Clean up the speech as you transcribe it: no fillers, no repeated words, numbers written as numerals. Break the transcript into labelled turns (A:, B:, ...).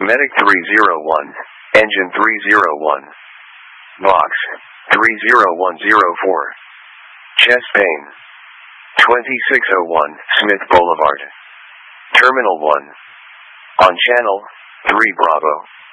A: Medic 301, Engine 301. Box 30104. Chest pain. 2601, Smith Boulevard. Terminal 1. On Channel 3 Bravo.